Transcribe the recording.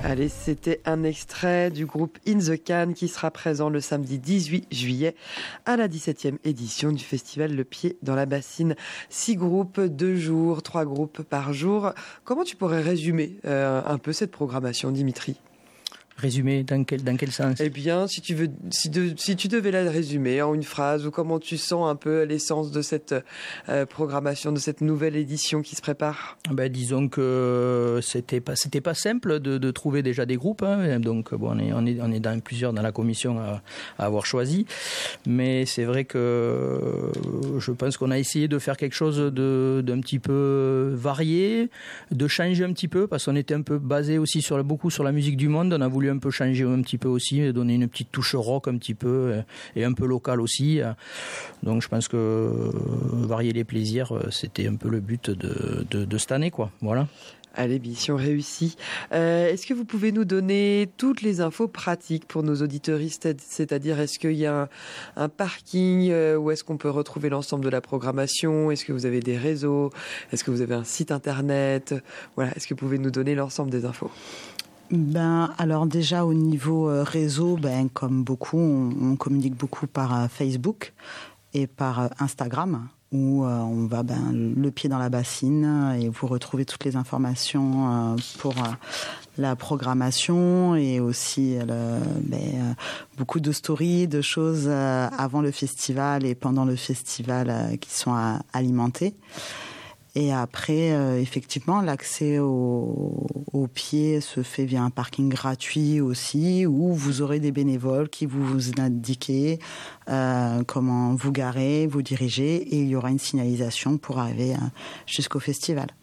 Allez, c'était un extrait du groupe In The Can qui sera présent le samedi 18 juillet à la 17e édition du festival Le Pied dans la Bassine. 6 groupes, 2 jours, 3 groupes par jour. Comment tu pourrais résumer un peu cette programmation, Dimitri ? Résumer dans quel sens ? Eh bien, si tu devais la résumer en une phrase, ou comment tu sens un peu l'essence de cette programmation, de cette nouvelle édition qui se prépare ? Disons que c'était pas simple de trouver déjà des groupes, hein. Donc bon, on est dans plusieurs dans la commission à avoir choisi, mais c'est vrai que je pense qu'on a essayé de faire quelque chose d'un petit peu varié, de changer un petit peu, parce qu'on était un peu basé aussi beaucoup sur la musique du monde. On a voulu un peu changer un petit peu aussi, donner une petite touche rock un petit peu et un peu local aussi. Donc je pense que varier les plaisirs, c'était un peu le but de cette année, quoi. Voilà. Allez, mission réussie. Est-ce que vous pouvez nous donner toutes les infos pratiques pour nos auditeuristes, c'est-à-dire est-ce qu'il y a un parking, où est-ce qu'on peut retrouver l'ensemble de la programmation ? Est-ce que vous avez des réseaux ? Est-ce que vous avez un site internet ? Voilà, est-ce que vous pouvez nous donner l'ensemble des infos ? Alors déjà au niveau réseau, comme beaucoup, on communique beaucoup par Facebook et par Instagram, où on va le pied dans la bassine et vous retrouvez toutes les informations pour la programmation et aussi beaucoup de stories, de choses avant le festival et pendant le festival qui sont alimentées. Et après, effectivement, l'accès au pied se fait via un parking gratuit aussi, où vous aurez des bénévoles qui vous indiquent comment vous garer, vous diriger, et il y aura une signalisation pour arriver jusqu'au festival.